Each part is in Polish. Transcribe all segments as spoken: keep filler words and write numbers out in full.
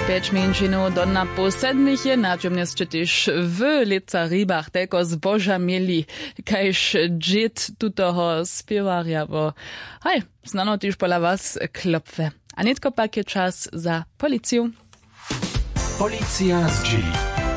Pięć minut do na po sedmich je nadziomneste też w Lica Rybach tylko zboża mieli, kajż dżit tutoho spiewaria, bo hej, znano też pola was klopwe. A nitko pak je czas za policję. Policja z G.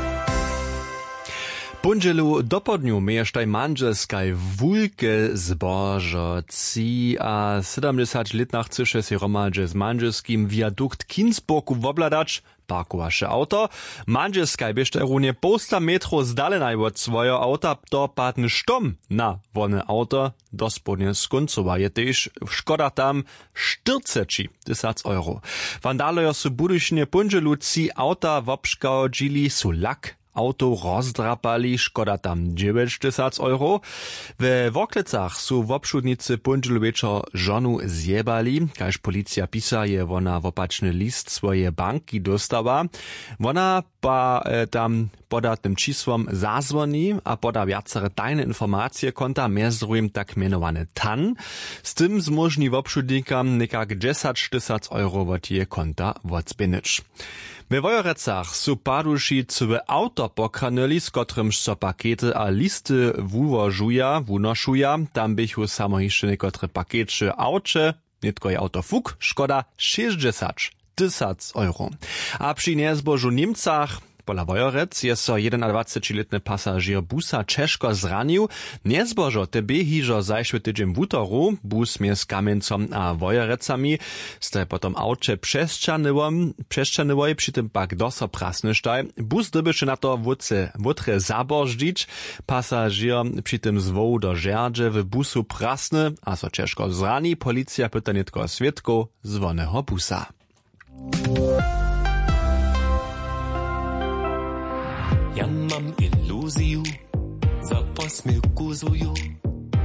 Pundzielu dopodniu miejesztaj manželskaj wulke zbożo ci a siedemdziesiąt letnach chce się romadže z manželskim viadukt Kinsburgu wobladać, parkowaše auto. Manželskaj biešte runie posta metro zdalenaj od svojo auta, to padne štom na wone auto, dospodnie skoncowa je tež škoda tam čtyřicet tysac euro. Vandalojo su budyšne pundzielu ci auta wobškao džili su lak auto rozdrapali, szkoda tam dziewięć tysięcy euro. We Woklecach su w obszudnicy pundzielu wieczor żonu zjebali, każ policja pisa je wona wopaczny list swoje banki dostała. Wona pa e, tam podatnym czisłom zazwoni, a poda wiacere tajne informacje konta, między tak mianowany T A N. Z tym zmożni w obszudnikam nekak dziesięć tysięcy euro od je konta odzbinić. We Wojorecach su paduši całe auto pokranili, z kotrymž so pakety a listy wuwožuja, wunošuja. Tam bychu samo jeszcze niekotre pakecie aucze, nitko je auto fuk, szkoda sześćdziesiąt tysięcy euro. A przy niezbożu Niemcach pola Wojorec je so dwudziestletny pasażer busa Češko zranił. Niezbożo te behižo zajšły tydzień w utoru, bus mie z Kamiencom a Wojorecami, staj potom aucze przeszczanyło, przy tym pak doso prasnyštaj. Bus dybyszy na to wódce wutre zabożdzić, pasażer przy tym zwoł do żerdże w busu prasny, a so Češko zrani, policja pyta nitko świadków z wonego busa. Ja mam iluziju, za posmilku zuju.